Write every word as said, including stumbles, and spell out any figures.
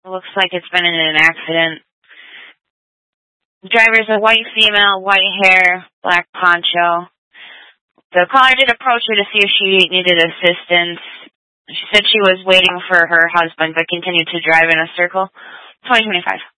It looks like it's been in an accident. The driver's a white female, white hair, black poncho. The caller did approach her to see if she needed assistance. She said she was waiting for her husband, but continued to drive in a circle. twenty twenty-five.